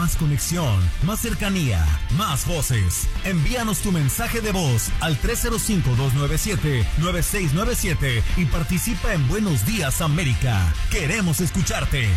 más conexión, más cercanía, más voces. Envíanos tu mensaje de voz al 305-297-9697 y participa en Buenos Días América. Queremos escucharte.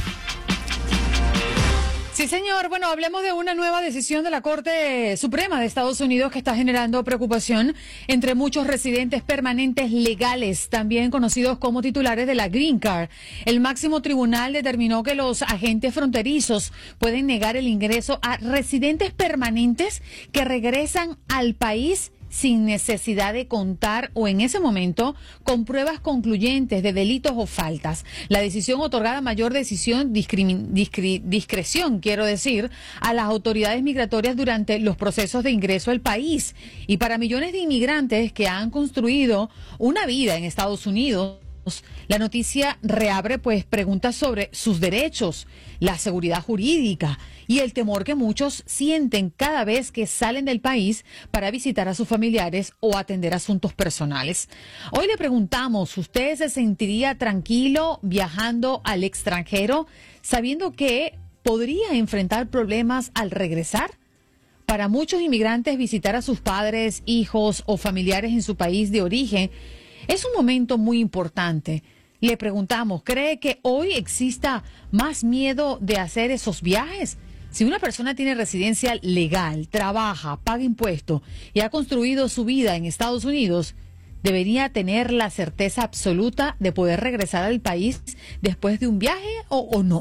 Sí, señor. Bueno, hablemos de una nueva decisión de la Corte Suprema de Estados Unidos que está generando preocupación entre muchos residentes permanentes legales, también conocidos como titulares de la Green Card. El máximo tribunal determinó que los agentes fronterizos pueden negar el ingreso a residentes permanentes que regresan al país sin necesidad de contar o en ese momento con pruebas concluyentes de delitos o faltas. La decisión otorgada mayor discreción, a las autoridades migratorias durante los procesos de ingreso al país. Y para millones de inmigrantes que han construido una vida en Estados Unidos, la noticia reabre preguntas sobre sus derechos, la seguridad jurídica y el temor que muchos sienten cada vez que salen del país para visitar a sus familiares o atender asuntos personales. Hoy le preguntamos, ¿usted se sentiría tranquilo viajando al extranjero sabiendo que podría enfrentar problemas al regresar? Para muchos inmigrantes, visitar a sus padres, hijos o familiares en su país de origen es un momento muy importante. Le preguntamos, ¿cree que hoy exista más miedo de hacer esos viajes? Si una persona tiene residencia legal, trabaja, paga impuestos y ha construido su vida en Estados Unidos, ¿debería tener la certeza absoluta de poder regresar al país después de un viaje o no?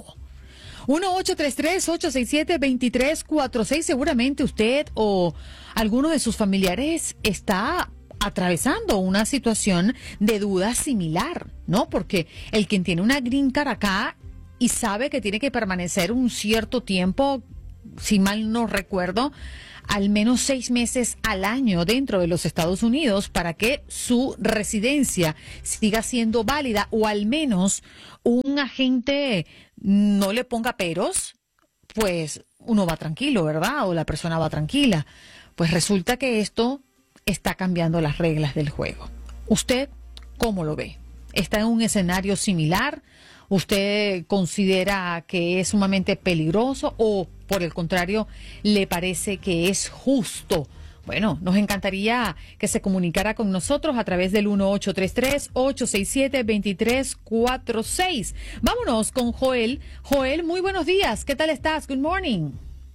1-833-867-2346. Seguramente usted o alguno de sus familiares está atravesando una situación de duda similar, ¿no? Porque el quien tiene una green card acá y sabe que tiene que permanecer un cierto tiempo, si mal no recuerdo, al menos 6 meses al año dentro de los Estados Unidos para que su residencia siga siendo válida o al menos un agente no le ponga peros, pues uno va tranquilo, ¿verdad? O la persona va tranquila. Pues resulta que esto está cambiando las reglas del juego. ¿Usted cómo lo ve? ¿Está en un escenario similar? ¿Usted considera que es sumamente peligroso o, por el contrario, le parece que es justo? Bueno, nos encantaría que se comunicara con nosotros a través del 1-833-867-2346. Vámonos con Joel. Joel, muy buenos días. ¿Qué tal estás? Good morning.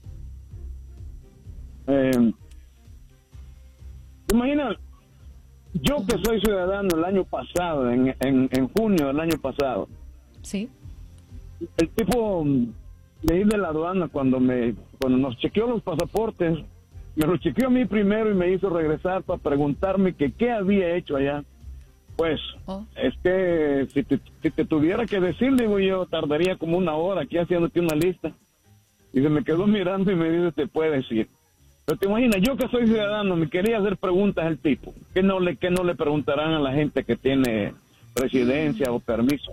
Imagina, yo que soy ciudadano el año pasado, en junio del año pasado. Sí. El tipo de ir de la aduana cuando nos chequeó los pasaportes, me lo chequeó a mí primero y me hizo regresar para preguntarme que qué había hecho allá. Pues, es que si te tuviera que decir, digo yo, tardaría como 1 hora aquí haciéndote una lista. Y se me quedó mirando y me dice, te puede decir. Pero te imaginas, yo que soy ciudadano, me quería hacer preguntas al tipo. ¿Qué no le preguntarán a la gente que tiene residencia o permiso?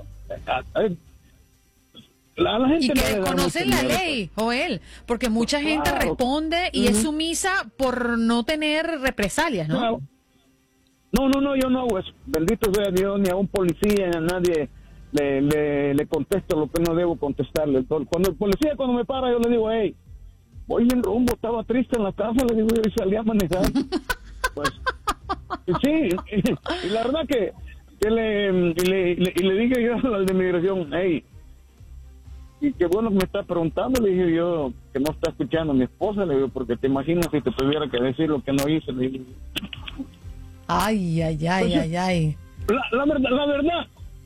La gente y que conocen la ley, Joel, porque mucha gente responde y es sumisa por no tener represalias, ¿no? Claro. No, yo no hago eso. Bendito sea Dios, ni a un policía, ni a nadie le contesto lo que no debo contestarle. Cuando el policía cuando me para, yo le digo, hey, voy en rumbo, estaba triste en la casa, le digo, y salí a manejar. Pues, sí, y la verdad que le dije yo al de migración, hey, y qué bueno que me está preguntando, le dije yo, que no está escuchando a mi esposa, le digo, porque te imaginas si te tuviera que decir lo que no hice, le digo. Ay. La verdad,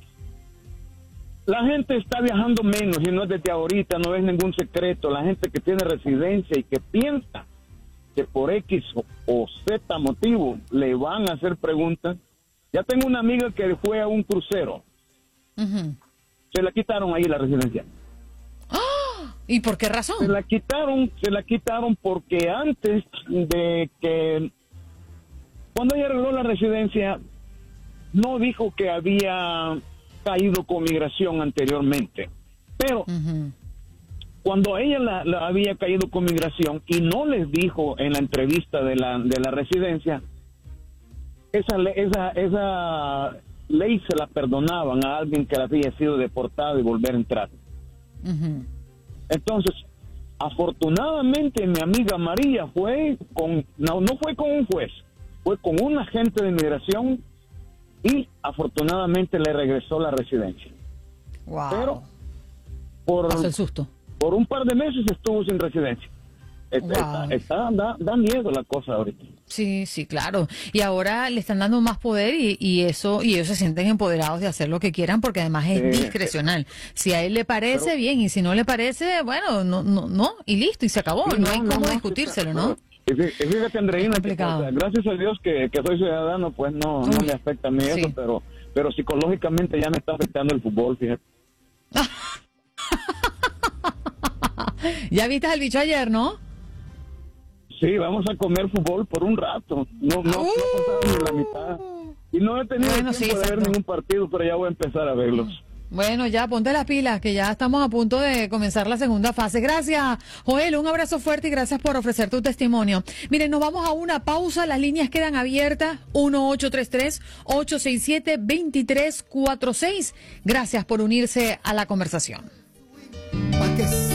la gente está viajando menos y no es desde ahorita, no es ningún secreto. La gente que tiene residencia y que piensa que por X o Z motivo le van a hacer preguntas. Ya tengo una amiga que fue a un crucero. Se la quitaron ahí la residencia. ¿Y por qué razón? Se la quitaron porque antes de que, cuando ella arregló la residencia, no dijo que había caído con migración anteriormente, pero cuando ella la había caído con migración y no les dijo en la entrevista de la residencia, esa ley se la perdonaban a alguien que había sido deportado y volver a entrar. Entonces, Afortunadamente mi amiga María fue no fue con un juez, fue con un agente de inmigración y afortunadamente le regresó la residencia. Wow. Pero pasó el susto. por un par de meses estuvo sin residencia. Da miedo la cosa ahorita. Sí, sí, claro. Y ahora le están dando más poder y ellos se sienten empoderados de hacer lo que quieran porque además es discrecional. Si a él le parece, bien, y si no le parece, bueno, no, y listo, y se acabó. No hay cómo discutírselo, ¿no? Y fíjate, Andreina, que, gracias a Dios que soy ciudadano, pues no me afecta a mí eso, pero psicológicamente ya me está afectando el fútbol, fíjate. Ya viste al bicho ayer, ¿no? Sí, vamos a comer fútbol por un rato. No pasaron ni la mitad. Y no he tenido tiempo de ver ningún partido, pero ya voy a empezar a verlos. Bueno, ya ponte las pilas, que ya estamos a punto de comenzar la segunda fase. Gracias, Joel, un abrazo fuerte y gracias por ofrecer tu testimonio. Miren, nos vamos a una pausa, las líneas quedan abiertas, 1-833-867-2346. Gracias por unirse a la conversación.